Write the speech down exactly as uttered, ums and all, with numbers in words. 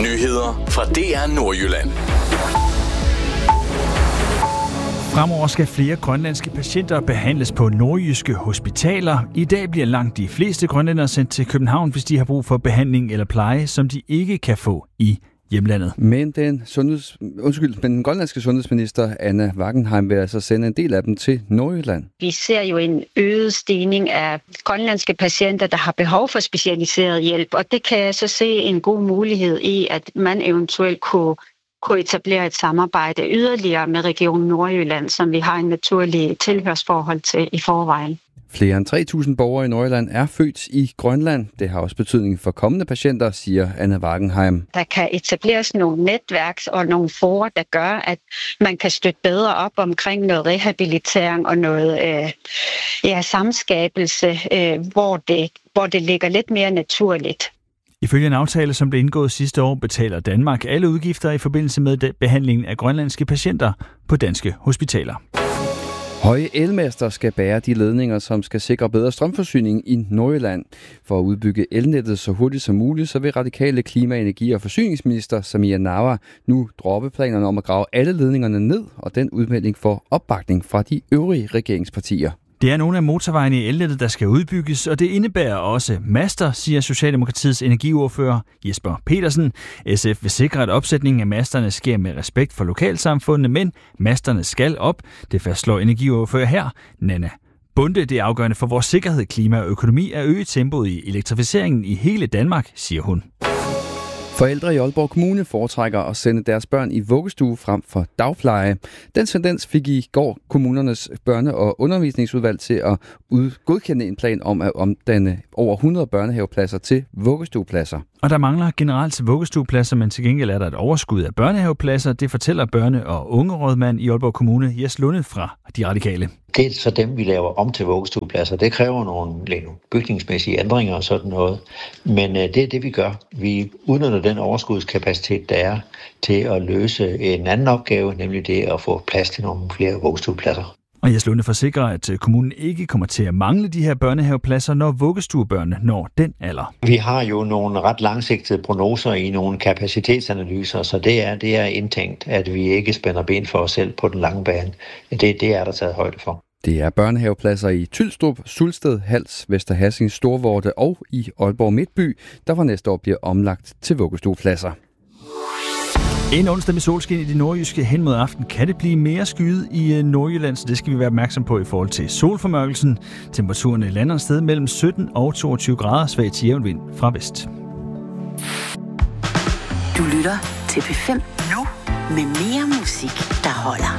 Nyheder fra D R Nordjylland. Fremover skal flere grønlandske patienter behandles på nordjyske hospitaler. I dag bliver langt de fleste grønlændere sendt til København, hvis de har brug for behandling eller pleje, som de ikke kan få i hjemlandet. Men den, sundheds... Undskyld, men den grønlandske sundhedsminister Anna Wackenheim vil altså sende en del af dem til Nordjylland. Vi ser jo en øget stigning af grønlandske patienter, der har behov for specialiseret hjælp, og det kan jeg så se en god mulighed i, at man eventuelt kunne kunne etablere et samarbejde yderligere med Region Nordjylland, som vi har en naturlig tilhørsforhold til i forvejen. Flere end tre tusind borgere i Nordjylland er født i Grønland. Det har også betydning for kommende patienter, siger Anna Wackenheim. Der kan etableres nogle netværk og nogle forer, der gør, at man kan støtte bedre op omkring noget rehabilitering og noget øh, ja, samskabelse, øh, hvor, det, hvor det ligger lidt mere naturligt. Ifølge en aftale, som blev indgået sidste år, betaler Danmark alle udgifter i forbindelse med behandlingen af grønlandske patienter på danske hospitaler. Høje elmaster skal bære de ledninger, som skal sikre bedre strømforsyning i Nordjylland. For at udbygge elnettet så hurtigt som muligt, så vil radikale klima-, energi- og forsyningsminister Samir Nawa nu droppe planerne om at grave alle ledningerne ned, og den udmelding får opbakning fra de øvrige regeringspartier. Det er nogle af motorvejene i elnettet, der skal udbygges, og det indebærer også master, siger Socialdemokratiets energiordfører Jesper Petersen. S F vil sikre, at opsætningen af masterne sker med respekt for lokalsamfundene, men masterne skal op. Det fastslår energiordfører her, Nanna Bunde. Det er afgørende for vores sikkerhed, klima og økonomi at øge tempoet i elektrificeringen i hele Danmark, siger hun. Forældre i Aalborg Kommune foretrækker at sende deres børn i vuggestue frem for dagpleje. Den tendens fik i går kommunernes børne- og undervisningsudvalg til at godkende en plan om at omdanne over hundrede børnehavepladser til vuggestuepladser. Og der mangler generelt vuggestuepladser, men til gengæld er der et overskud af børnehavepladser. Det fortæller børne- og ungerådmand i Aalborg Kommune, Jes Lunde fra De Radikale. Det er så dem, vi laver om til vuggestuepladser. Det kræver nogle, nogle bygningsmæssige ændringer og sådan noget. Men øh, det er det, vi gør. Vi udnytter den overskudskapacitet, der er til at løse en anden opgave, nemlig det at få plads til nogle flere vuggestuepladser. Og Jes Lunde forsikrer, at kommunen ikke kommer til at mangle de her børnehavepladser, når vuggestuebørnene når den alder. Vi har jo nogle ret langsigtede prognoser i nogle kapacitetsanalyser, så det er, det er indtænkt, at vi ikke spænder ben for os selv på den lange bane. Det, det er der taget højde for. Det er børnehavepladser i Tylstrup, Sulsted, Hals, Vester Hassing, Storvorde og i Aalborg Midtby, der fra næste år bliver omlagt til vuggestuepladser. En onsdag med solskin i det nordjyske hen mod aften kan det blive mere skyet i Nordjylland, så det skal vi være opmærksom på i forhold til solformørkelsen. Temperaturen lander et sted mellem sytten og toogtyve grader, svag til jævn vind fra vest. Du lytter til P fem nu med mere musik, der holder.